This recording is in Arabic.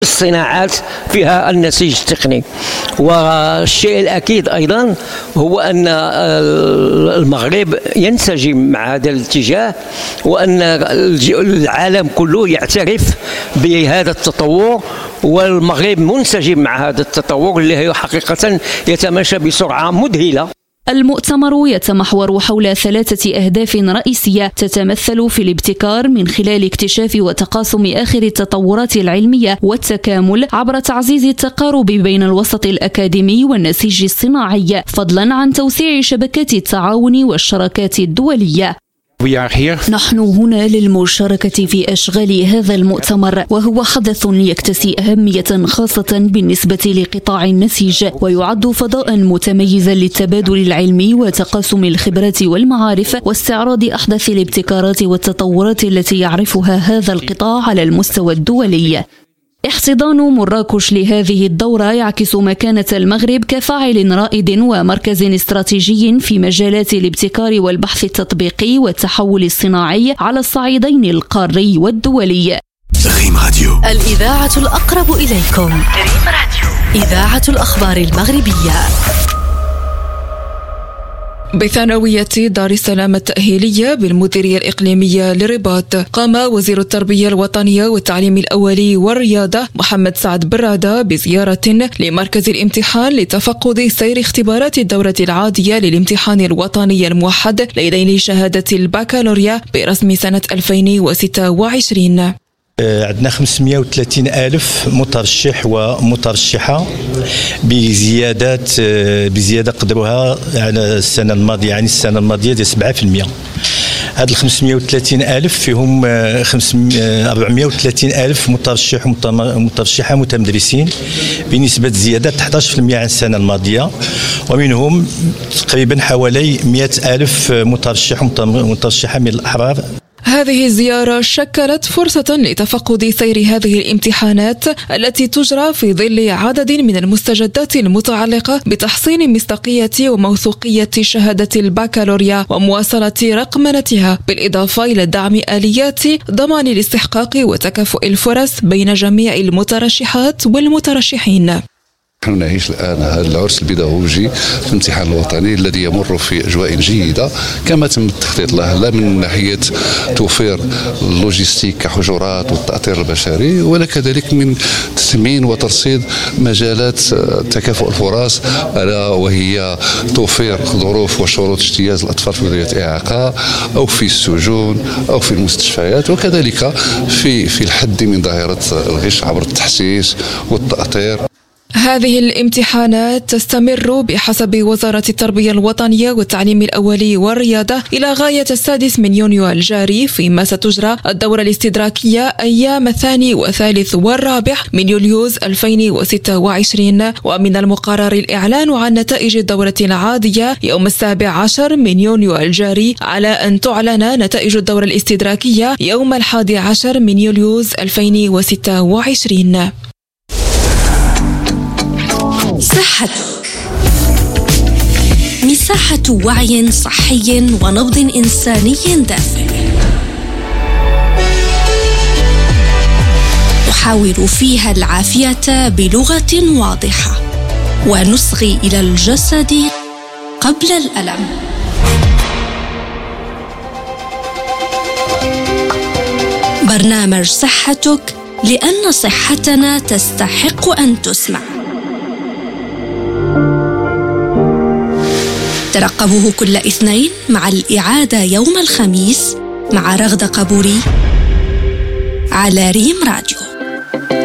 الصناعات فيها النسيج التقني. والشيء الأكيد أيضا هو أن المغرب ينسجم مع هذا الاتجاه، وأن العالم كله يعترف بهذا التطور، والمغرب منسجم مع هذا التطور اللي حقيقة يتماشى بسرعة مذهلة. المؤتمر يتمحور حول 3 أهداف رئيسية تتمثل في الابتكار من خلال اكتشاف وتقاسم آخر التطورات العلمية والتكامل عبر تعزيز التقارب بين الوسط الأكاديمي والنسيج الصناعي، فضلا عن توسيع شبكات التعاون والشراكات الدولية. نحن هنا للمشاركة في أشغال هذا المؤتمر، وهو حدث يكتسي أهمية خاصة بالنسبة لقطاع النسيج، ويعد فضاء متميزا للتبادل العلمي وتقاسم الخبرات والمعارف واستعراض أحدث الابتكارات والتطورات التي يعرفها هذا القطاع على المستوى الدولي. احتضان مراكش لهذه الدورة يعكس مكانة المغرب كفاعل رائد ومركز استراتيجي في مجالات الابتكار والبحث التطبيقي والتحول الصناعي على الصعيدين القاري والدولي. ريم راديو، الإذاعة الأقرب إليكم. ريم راديو، إذاعة الأخبار المغربية. بثانوية دار السلام التأهيلية بالمديرية الإقليمية للرباط، قام وزير التربية الوطنية والتعليم الأولي والرياضة محمد سعد برادة بزيارة لمركز الامتحان لتفقد سير اختبارات الدورة العادية للامتحان الوطني الموحد لدين شهادة البكالوريا برسم سنة 2026. عندنا 530 ألف مترشح ومترشحة بزيادة قدرها على السنة الماضية، يعني السنة الماضية ديال 7%. هاد ال 530 ألف فيهم 430 ألف مترشح ومترشحة متمدرسين بنسبة زيادة 11% عن السنة الماضية، ومنهم تقريبا حوالي 100 ألف مترشح ومترشحة من الأحرار. هذه الزيارة شكلت فرصة لتفقد سير هذه الامتحانات التي تجرى في ظل عدد من المستجدات المتعلقة بتحسين مصداقية وموثوقية شهادة البكالوريا ومواصلة رقمنتها، بالإضافة إلى دعم آليات ضمان الاستحقاق وتكافؤ الفرص بين جميع المترشحات والمترشحين. نحن نعيش الآن هذا العرس البيداغوجي في الامتحان الوطني الذي يمر في أجواء جيدة كما تم التخطيط له، لا من ناحية توفير اللوجستيك كحجرات والتأطير البشري، ولا كذلك من تثمين وترصيد مجالات تكافؤ الفرص، ألا وهي توفير ظروف وشروط اجتياز الأطفال في ذوي الإعاقة أو في السجون أو في المستشفيات، وكذلك في الحد من ظاهرة الغش عبر التحسيس والتأطير. هذه الامتحانات تستمر بحسب وزارة التربية الوطنية والتعليم الأولي والرياضة إلى غاية 6 يونيو الجاري، فيما ستجرى الدورة الاستدراكية أيام 2 و3 و4 من يوليوز 2026. ومن المقرر الإعلان عن نتائج الدورة العادية يوم 17 من يونيو الجاري، على أن تعلن نتائج الدورة الاستدراكية يوم 11 من يوليوز 2026. صحتك، مساحة وعي صحي ونبض إنساني دافئ، نحاور فيها العافية بلغة واضحة ونصغي إلى الجسد قبل الألم. برنامج صحتك، لأن صحتنا تستحق أن تسمع. ترقبوه كل اثنين مع الإعادة يوم الخميس مع رغدة قبوري على ريم راديو.